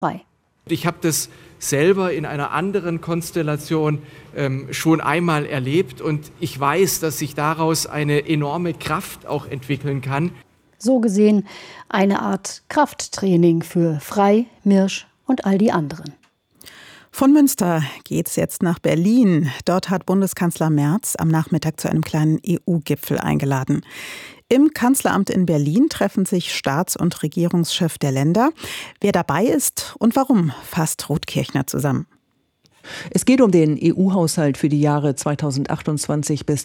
frei. Ich habe das selber in einer anderen Konstellation schon einmal erlebt und ich weiß, dass sich daraus eine enorme Kraft auch entwickeln kann. So gesehen eine Art Krafttraining für Frei, Mirsch und all die anderen. Von Münster geht's jetzt nach Berlin. Dort hat Bundeskanzler Merz am Nachmittag zu einem kleinen EU-Gipfel eingeladen. Im Kanzleramt in Berlin treffen sich Staats- und Regierungschefs der Länder. Wer dabei ist und warum, fasst Ruth Kirchner zusammen. Es geht um den EU-Haushalt für die Jahre 2028 bis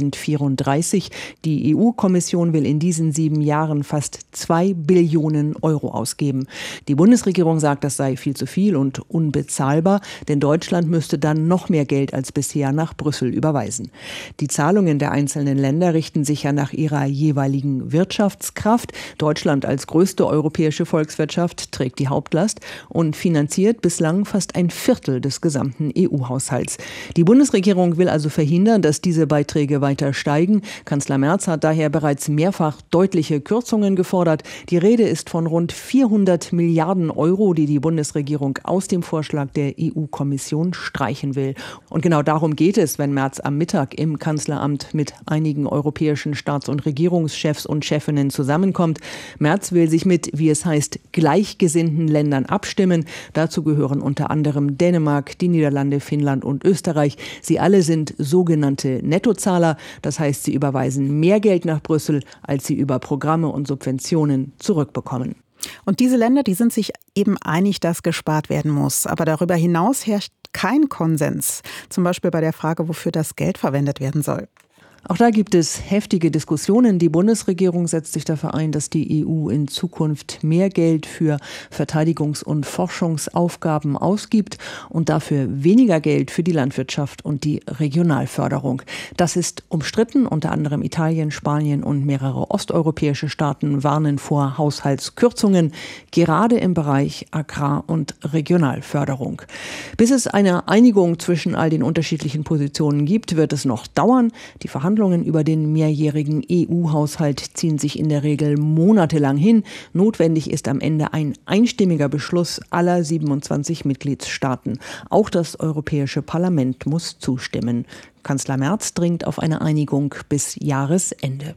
2034. Die EU-Kommission will in diesen 7 Jahren fast 2 Billionen Euro ausgeben. Die Bundesregierung sagt, das sei viel zu viel und unbezahlbar, denn Deutschland müsste dann noch mehr Geld als bisher nach Brüssel überweisen. Die Zahlungen der einzelnen Länder richten sich ja nach ihrer jeweiligen Wirtschaftskraft. Deutschland als größte europäische Volkswirtschaft trägt die Hauptlast und finanziert bislang fast ein Viertel des gesamten EU-Haushalts. Die Bundesregierung will also verhindern, dass diese Beiträge weiter steigen. Kanzler Merz hat daher bereits mehrfach deutliche Kürzungen gefordert. Die Rede ist von rund 400 Milliarden Euro, die die Bundesregierung aus dem Vorschlag der EU-Kommission streichen will. Und genau darum geht es, wenn Merz am Mittag im Kanzleramt mit einigen europäischen Staats- und Regierungschefs und Chefinnen zusammenkommt. Merz will sich mit, wie es heißt, gleichgesinnten Ländern abstimmen. Dazu gehören unter anderem Dänemark, die Niederlande, Finnland und Österreich. Sie alle sind sogenannte Nettozahler. Das heißt, sie überweisen mehr Geld nach Brüssel, als sie über Programme und Subventionen zurückbekommen. Und diese Länder, die sind sich eben einig, dass gespart werden muss. Aber darüber hinaus herrscht kein Konsens. Zum Beispiel bei der Frage, wofür das Geld verwendet werden soll. Auch da gibt es heftige Diskussionen. Die Bundesregierung setzt sich dafür ein, dass die EU in Zukunft mehr Geld für Verteidigungs- und Forschungsaufgaben ausgibt und dafür weniger Geld für die Landwirtschaft und die Regionalförderung. Das ist umstritten. Unter anderem Italien, Spanien und mehrere osteuropäische Staaten warnen vor Haushaltskürzungen, gerade im Bereich Agrar- und Regionalförderung. Bis es eine Einigung zwischen all den unterschiedlichen Positionen gibt, wird es noch dauern. Die Verhandlungen über den mehrjährigen EU-Haushalt ziehen sich in der Regel monatelang hin. Notwendig ist am Ende ein einstimmiger Beschluss aller 27 Mitgliedstaaten. Auch das Europäische Parlament muss zustimmen. Kanzler Merz dringt auf eine Einigung bis Jahresende.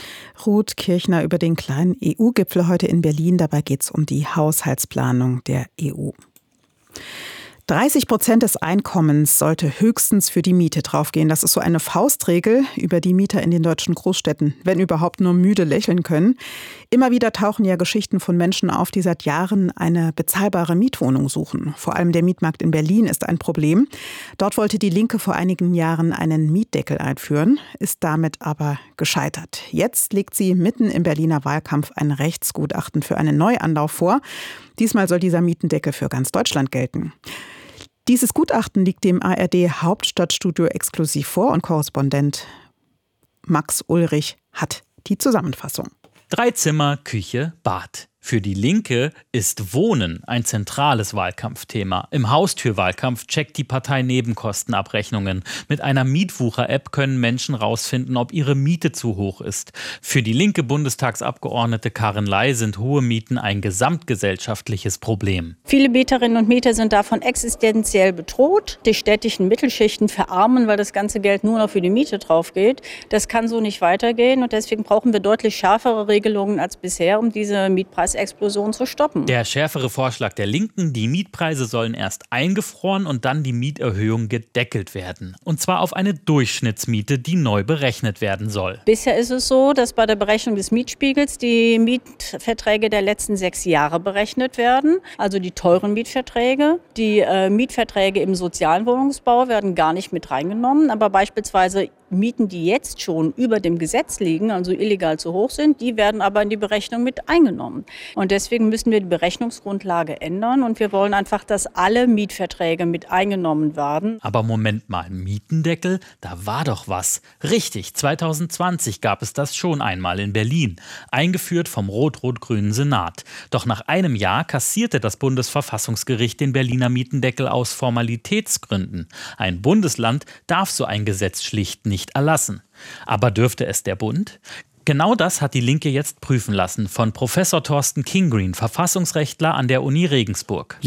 Ruth Kirchner über den kleinen EU-Gipfel heute in Berlin. Dabei geht es um die Haushaltsplanung der EU. 30% des Einkommens sollte höchstens für die Miete draufgehen. Das ist so eine Faustregel, über die Mieter in den deutschen Großstädten, wenn überhaupt, nur müde lächeln können. Immer wieder tauchen ja Geschichten von Menschen auf, die seit Jahren eine bezahlbare Mietwohnung suchen. Vor allem der Mietmarkt in Berlin ist ein Problem. Dort wollte die Linke vor einigen Jahren einen Mietdeckel einführen, ist damit aber gescheitert. Jetzt legt sie mitten im Berliner Wahlkampf ein Rechtsgutachten für einen Neuanlauf vor. Diesmal soll dieser Mietendeckel für ganz Deutschland gelten. Dieses Gutachten liegt dem ARD-Hauptstadtstudio exklusiv vor und Korrespondent Max Ulrich hat die Zusammenfassung. 3 Zimmer, Küche, Bad. Für die Linke ist Wohnen ein zentrales Wahlkampfthema. Im Haustürwahlkampf checkt die Partei Nebenkostenabrechnungen. Mit einer Mietwucher-App können Menschen rausfinden, ob ihre Miete zu hoch ist. Für die linke Bundestagsabgeordnete Karin Ley sind hohe Mieten ein gesamtgesellschaftliches Problem. Viele Mieterinnen und Mieter sind davon existenziell bedroht. Die städtischen Mittelschichten verarmen, weil das ganze Geld nur noch für die Miete drauf geht. Das kann so nicht weitergehen und deswegen brauchen wir deutlich schärfere Regelungen als bisher, um diese Mietpreisexplosion zu stoppen. Der schärfere Vorschlag der Linken, die Mietpreise sollen erst eingefroren und dann die Mieterhöhung gedeckelt werden. Und zwar auf eine Durchschnittsmiete, die neu berechnet werden soll. Bisher ist es so, dass bei der Berechnung des Mietspiegels die Mietverträge der letzten 6 Jahre berechnet werden. Also die teuren Mietverträge. Die Mietverträge im sozialen Wohnungsbau werden gar nicht mit reingenommen. Aber beispielsweise Mieten, die jetzt schon über dem Gesetz liegen, also illegal zu hoch sind, die werden aber in die Berechnung mit eingenommen. Und deswegen müssen wir die Berechnungsgrundlage ändern und wir wollen einfach, dass alle Mietverträge mit eingenommen werden. Aber Moment mal, Mietendeckel? Da war doch was. Richtig, 2020 gab es das schon einmal in Berlin, eingeführt vom rot-rot-grünen Senat. Doch nach einem Jahr kassierte das Bundesverfassungsgericht den Berliner Mietendeckel aus Formalitätsgründen. Ein Bundesland darf so ein Gesetz schlicht nicht erlassen. Aber dürfte es der Bund? Genau das hat die Linke jetzt prüfen lassen von Professor Thorsten Kingreen, Verfassungsrechtler an der Uni Regensburg.